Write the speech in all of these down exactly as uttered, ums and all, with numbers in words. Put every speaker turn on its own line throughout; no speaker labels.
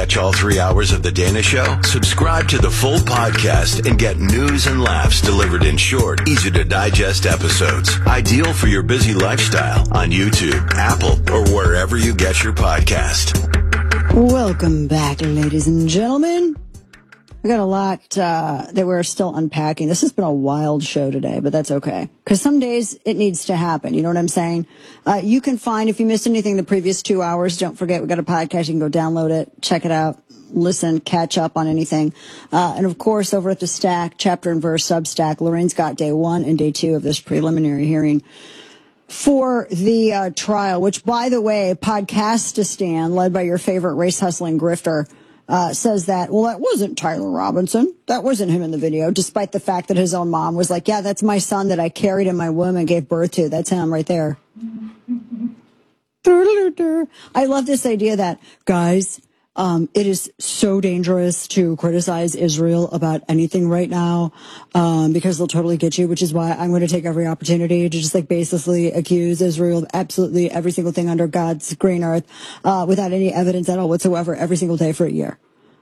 catch all three hours of The Dana Show? Subscribe to the full podcast and get news and laughs delivered in short, easy-to-digest episodes. Ideal for your busy lifestyle on YouTube, Apple, or wherever you get your podcast.
Welcome back, ladies and gentlemen. We got a lot uh, that we're still unpacking. This has been a wild show today, but that's okay. Because some days it needs to happen. You know what I'm saying? Uh, you can find, if you missed anything the previous two hours, don't forget, we got a podcast. You can go download it, check it out, listen, catch up on anything. Uh, and of course, over at the Stack, Chapter and Verse Substack, Lorraine's got day one and day two of this preliminary hearing for the uh, trial, which, by the way, Podcastistan, led by your favorite race hustling grifter, Uh, says that, well, that wasn't Tyler Robinson. That wasn't him in the video, despite the fact that his own mom was like, yeah, that's my son that I carried in my womb and gave birth to. That's him right there. I love this idea that, guys, um, it is so dangerous to criticize Israel about anything right now, um, because they'll totally get you, which is why I'm going to take every opportunity to just like basically accuse Israel of absolutely every single thing under God's green earth, uh, without any evidence at all whatsoever every single day for a year.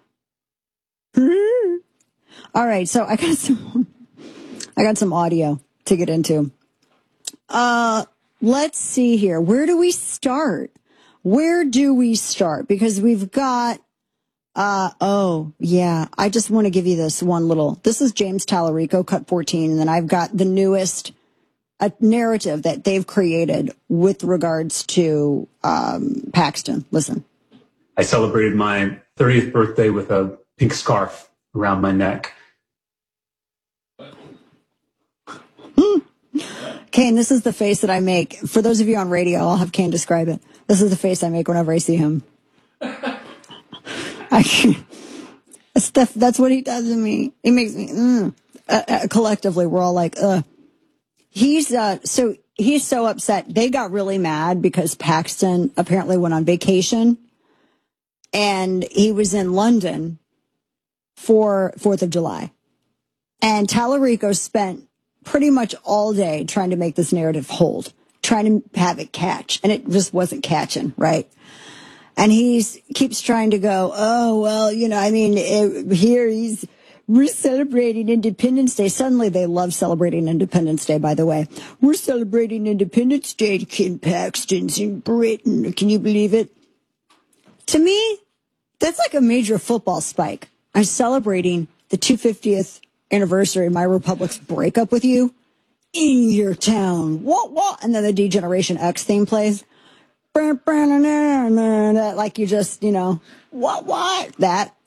All right. So I got some, I got some audio to get into. Uh, let's see here. Where do we start? Where do we start? Because we've got, uh, oh, yeah, I just want to give you this one little, this is James Tallarico, cut fourteen, and then I've got the newest uh, narrative that they've created with regards to um, Paxton. Listen.
I celebrated my thirtieth birthday with a pink scarf around my neck.
Kane, this is the face that I make. For those of you on radio, I'll have Kane describe it. This is the face I make whenever I see him. I can't. That's, that's what he does to me. He makes me, mm. uh, uh, collectively, we're all like, uh. He's, uh, so, he's so upset. They got really mad because Paxton apparently went on vacation and he was in London for fourth of July. And Tallarico spent pretty much all day trying to make this narrative hold, trying to have it catch, and it just wasn't catching, right? And he's keeps trying to go, oh, well, you know, I mean, it, here he's, we're celebrating Independence Day. Suddenly they love celebrating Independence Day, by the way. We're celebrating Independence Day, Ken Paxton's in Britain. Can you believe it? To me, that's like a major football spike. I'm celebrating the two hundred fiftieth anniversary of my Republic's breakup with you in your town. What, what? And then the D-Generation X theme plays. Like you just, you know, what, what? That.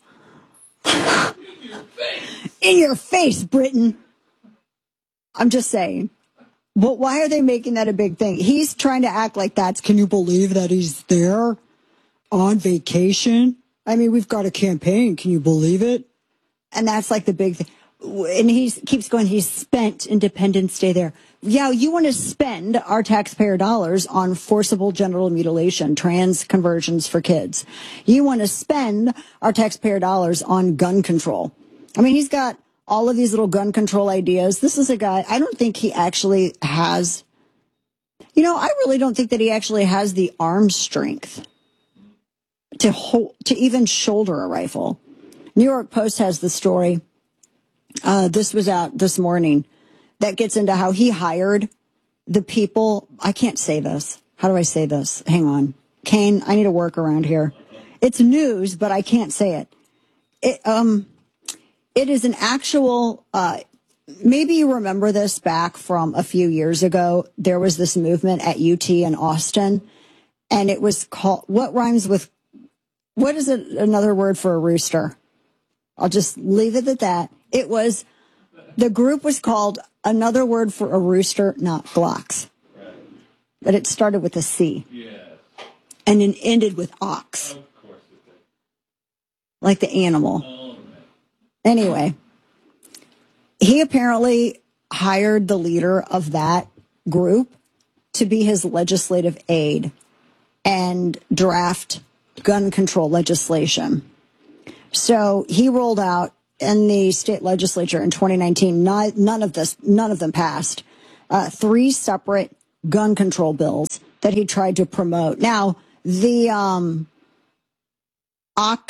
In your face, Britain. I'm just saying. But why are they making that a big thing? He's trying to act like that's, can you believe that he's there on vacation? I mean, we've got a campaign. Can you believe it? And that's like the big thing. And he keeps going, he spent Independence Day there. Yeah, you want to spend our taxpayer dollars on forcible genital mutilation, trans conversions for kids. You want to spend our taxpayer dollars on gun control. I mean, he's got all of these little gun control ideas. This is a guy, I don't think he actually has, you know, I really don't think that he actually has the arm strength to hold, to even shoulder a rifle. New York Post has the story. Uh, this was out this morning that gets into how he hired the people. I can't say this. How do I say this? Hang on. Kane, I need a workaround here. It's news, but I can't say it. It, um, it is an actual, uh, maybe you remember this back from a few years ago. There was this movement at U T in Austin, and it was called, what rhymes with, what is it, another word for a rooster? I'll just leave it at that. It was, the group was called another word for a rooster, not Glocks. Right. But it started with a C. Yeah. And it ended with ox. Of course it did. Like the animal. Oh, right. Anyway, he apparently hired the leader of that group to be his legislative aide and draft gun control legislation. So he rolled out in the state legislature in twenty nineteen, not, none of this, none of them passed, uh, three separate gun control bills that he tried to promote. Now, the um, Ox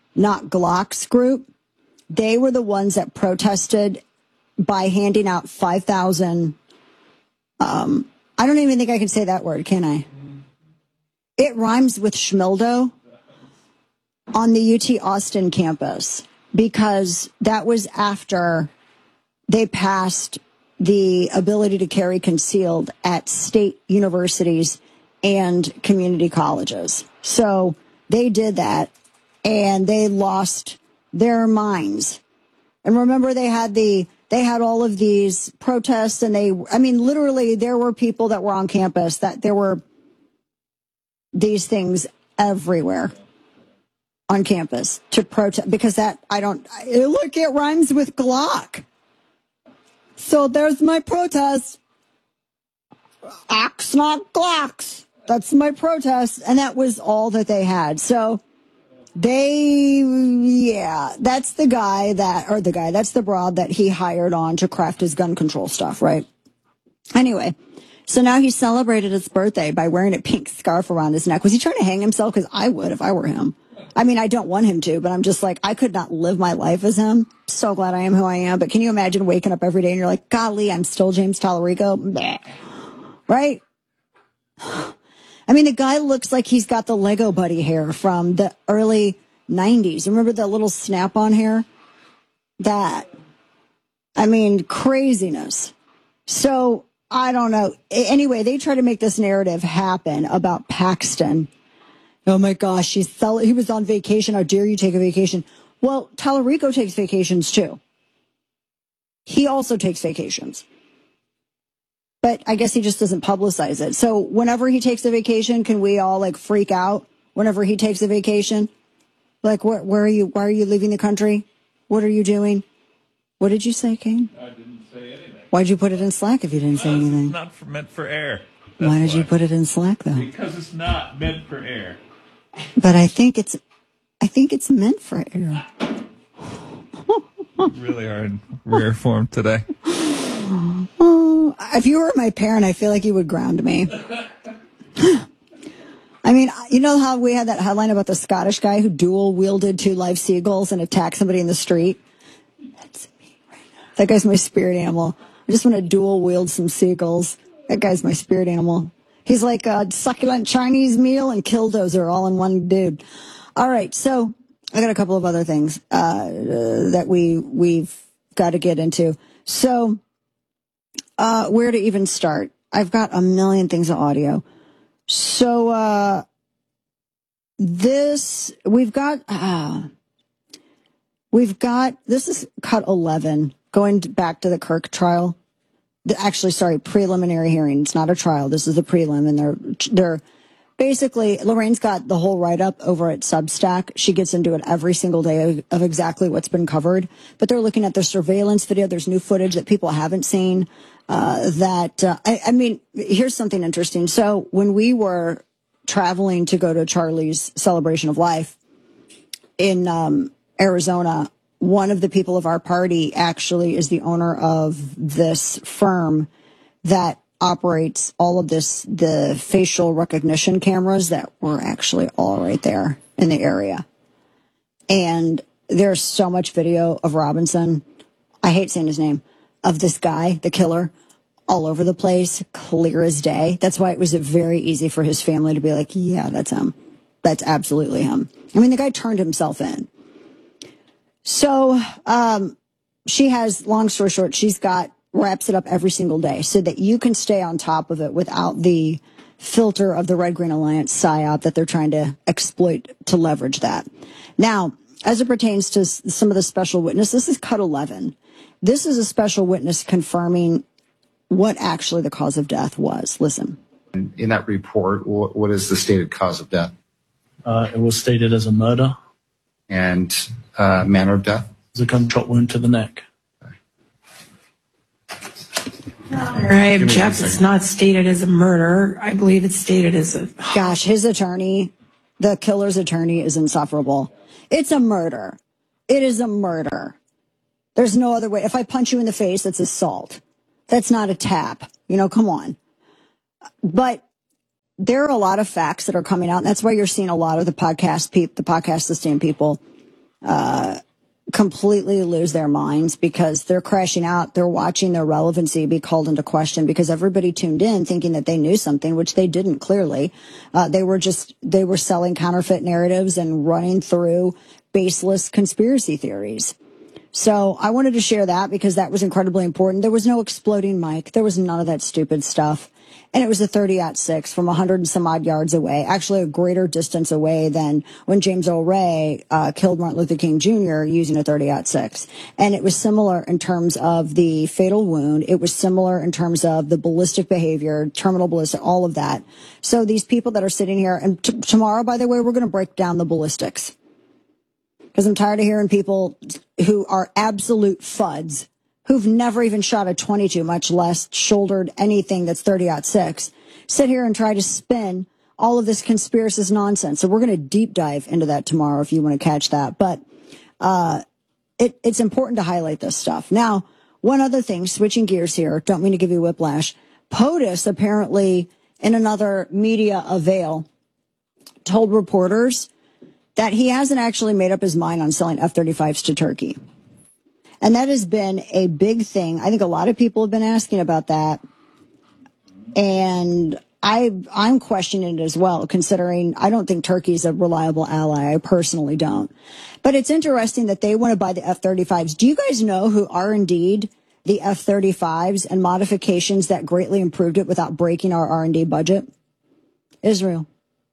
not Glock's group. They were the ones that protested by handing out five thousand. Um, I don't even think I can say that word, can I? It rhymes with schmildo on the U T Austin campus because that was after they passed the ability to carry concealed at state universities and community colleges. So they did that, and they lost their minds. And remember, they had the they had all of these protests, and they, I mean, literally, there were people that were on campus that there were these things everywhere on campus to protest because that I don't look. It rhymes with Glock. So there's my protest. Axe, not Glocks. That's my protest. And that was all that they had. So they, yeah, that's the guy that, or the guy, that's the broad that he hired on to craft his gun control stuff, right? Anyway, so now he celebrated his birthday by wearing a pink scarf around his neck. Was he trying to hang himself? Because I would if I were him. I mean, I don't want him to, but I'm just like, I could not live my life as him. So glad I am who I am. But can you imagine waking up every day and you're like, golly, I'm still James Tallarico? Bleh. Right? I mean, the guy looks like he's got the Lego Buddy hair from the early nineties. Remember the little snap-on hair? That. I mean, craziness. So, I don't know. Anyway, they try to make this narrative happen about Paxton. Oh my gosh, she's sell- he was on vacation. How dare you take a vacation? Well, Tallarico takes vacations too. He also takes vacations. But I guess he just doesn't publicize it. So whenever he takes a vacation, can we all like freak out whenever he takes a vacation? Like, where, where are you? Why are you leaving the country? What are you doing? What did you say, Kane?
I didn't say anything.
Why'd you put it in Slack if you didn't say anything?
It's not for, meant for air. That's
why did why. you put it in Slack though?
Because it's not meant for air.
But I think it's, I think it's meant for air.
You really are in rare form today.
Oh, if you were my parent, I feel like you would ground me. I mean, you know how we had that headline about the Scottish guy who dual wielded two live seagulls and attacked somebody in the street? That's me right now. That guy's my spirit animal. I just want to dual wield some seagulls. That guy's my spirit animal. He's like a succulent Chinese meal and Killdozer all in one dude. All right, so I got a couple of other things uh, uh, that we we've got to get into. So, uh, where to even start? I've got a million things of audio. So, uh, this we've got uh, we've got this is cut eleven going back to the Kirk trial. Actually, sorry, preliminary hearing. It's not a trial. This is a prelim, and they're they're basically Lorraine's got the whole write up over at Substack. She gets into it every single day of, of exactly what's been covered. But they're looking at the surveillance video. There's new footage that people haven't seen. Uh, that uh, I, I mean, here's something interesting. So when we were traveling to go to Charlie's celebration of life in um, Arizona, one of the people of our party actually is the owner of this firm that operates all of this, the facial recognition cameras that were actually all right there in the area. And there's so much video of Robinson. I hate saying his name, of this guy, the killer, all over the place, clear as day. That's why it was very easy for his family to be like, yeah, that's him. That's absolutely him. I mean, the guy turned himself in. So, um, she has, long story short, she's got, wraps it up every single day so that you can stay on top of it without the filter of the Red Green Alliance psyop that they're trying to exploit to leverage that. Now, as it pertains to some of the special witness, this is cut eleven. This is a special witness confirming what actually the cause of death was. Listen.
In that report, what, what is the stated cause of death?
Uh, it was stated as a murder.
And uh, manner of death?
It was a gunshot wound to the neck.
I object. It's not stated as a murder. I believe it's stated as a...
Gosh, his attorney, the killer's attorney, is insufferable. It's a murder. It is a murder. There's no other way. If I punch you in the face, that's assault. That's not a tap. You know, come on. But there are a lot of facts that are coming out, and that's why you're seeing a lot of the podcast people, the podcast listening people, uh, completely lose their minds because they're crashing out. They're watching their relevancy be called into question because everybody tuned in thinking that they knew something, which they didn't clearly. Uh, they were just, they were selling counterfeit narratives and running through baseless conspiracy theories. So I wanted to share that because that was incredibly important. There was no exploding mic. There was none of that stupid stuff. And it was a thirty aught six from a hundred and some odd yards away, actually a greater distance away than when James Earl Ray uh, killed Martin Luther King Junior using a thirty aught six. And it was similar in terms of the fatal wound. It was similar in terms of the ballistic behavior, terminal ballistic, all of that. So these people that are sitting here, and t- tomorrow, by the way, we're going to break down the ballistics. Because I'm tired of hearing people who are absolute fuds, who've never even shot a twenty-two, much less shouldered anything that's thirty aught six, sit here and try to spin all of this conspiracist nonsense. So we're going to deep dive into that tomorrow if you want to catch that. But uh, it, it's important to highlight this stuff. Now, one other thing, switching gears here, don't mean to give you whiplash. POTUS apparently, in another media avail, told reporters that he hasn't actually made up his mind on selling F thirty-fives to Turkey. And that has been a big thing. I think a lot of people have been asking about that. And I, I'm questioning it as well, considering I don't think Turkey's a reliable ally. I personally don't. But it's interesting that they want to buy the F thirty-fives. Do you guys know who R and D'd the F thirty-fives and modifications that greatly improved it without breaking our R and D budget? Israel.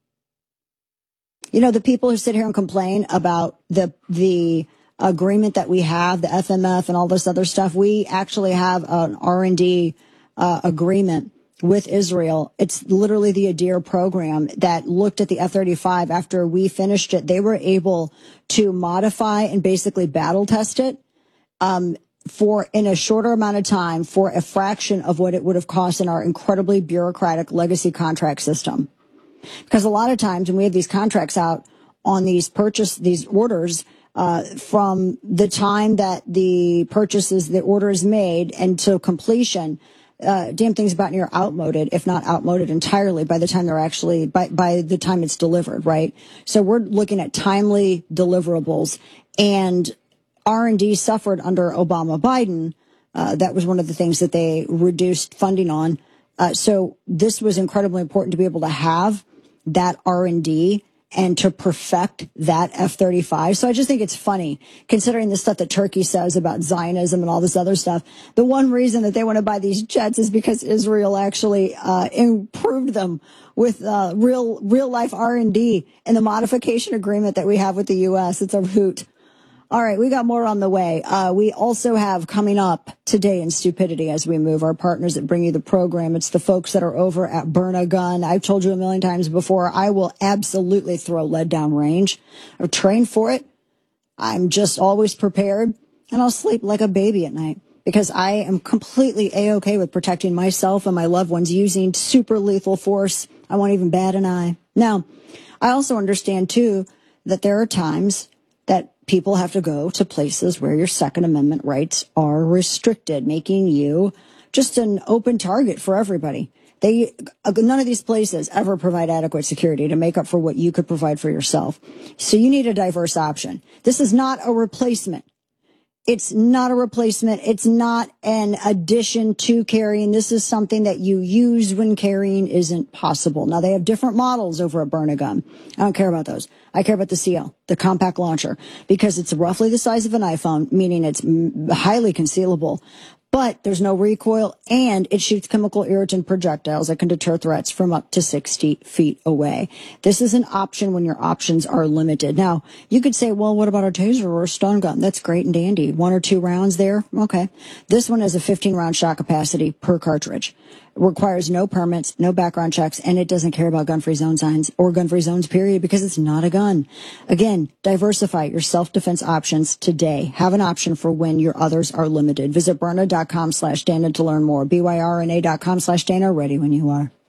You know, the people who sit here and complain about the the agreement that we have, the F M F and all this other stuff, we actually have an R and D uh, agreement with Israel. It's literally the ADIR program that looked at the F thirty-five after we finished it. They were able to modify and basically battle test it um, for in a shorter amount of time for a fraction of what it would have cost in our incredibly bureaucratic legacy contract system. Because a lot of times when we have these contracts out on these purchase, these orders, uh, from the time that the purchases, the order is made until completion, uh, damn thing's about near outmoded, if not outmoded entirely by the time they're actually, by, by the time it's delivered, right? So we're looking at timely deliverables, and R and D suffered under Obama Biden. Uh, that was one of the things that they reduced funding on. Uh, so this was incredibly important to be able to have that R and D and to perfect that F thirty-five. So I just think it's funny, considering the stuff that Turkey says about Zionism and all this other stuff. The one reason that they want to buy these jets is because Israel actually uh, improved them with uh, real real life R and D and the modification agreement that we have with the U S. It's a hoot. All right, we got more on the way. Uh, we also have coming up today in Stupidity as we move, our partners that bring you the program. It's the folks that are over at Burn a Gun. I've told you a million times before, I will absolutely throw lead down range. I've trained for it. I'm just always prepared, and I'll sleep like a baby at night because I am completely A-okay with protecting myself and my loved ones using super lethal force. I won't even bat an eye. Now, I also understand, too, that there are times that people have to go to places where your Second Amendment rights are restricted, making you just an open target for everybody. They, none of these places ever provide adequate security to make up for what you could provide for yourself. So you need a diverse option. This is not a replacement. It's not a replacement. It's not an addition to carrying. This is something that you use when carrying isn't possible. Now, they have different models over at Burn a Gun. I don't care about those. I care about the C L, the compact launcher, because it's roughly the size of an iPhone, meaning it's highly concealable. But there's no recoil, and it shoots chemical irritant projectiles that can deter threats from up to sixty feet away. This is an option when your options are limited. Now, you could say, well, what about a taser or a stun gun? That's great and dandy. One or two rounds there? Okay. This one has a fifteen round shot capacity per cartridge. It requires no permits, no background checks, and it doesn't care about gun-free zone signs or gun-free zones, period, because it's not a gun. Again, diversify your self-defense options today. Have an option for when your others are limited. Visit Byrna.com slash Dana to learn more. B Y R N A dot com slash Dana. Ready when you are.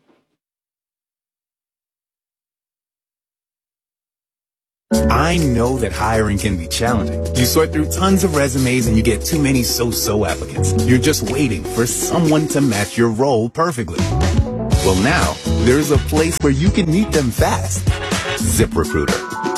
I know that hiring can be challenging. You sort through tons of resumes and you get too many so-so applicants. You're just waiting for someone to match your role perfectly. Well, now there's a place where you can meet them fast. ZipRecruiter.